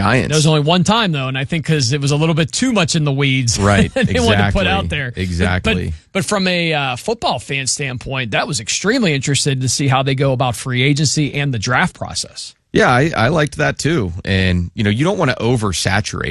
Giants. There was only one time, though, and I think because it was a little bit too much in the weeds. Right, they exactly. wanted to put out there. Exactly. But from a football fan standpoint, that was extremely interested to see how they go about free agency and the draft process. Yeah, I liked that too. And, you don't want to oversaturate